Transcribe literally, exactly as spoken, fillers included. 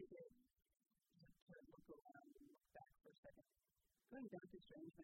take it to look around and look back for a second. Going back to strange